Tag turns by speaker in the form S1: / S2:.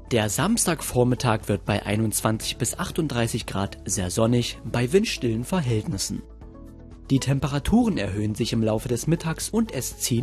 S1: Der Samstagvormittag wird bei 21 bis 38 Grad sehr sonnig, bei windstillen Verhältnissen. Die Temperaturen erhöhen sich im Laufe des Mittags und es ziehen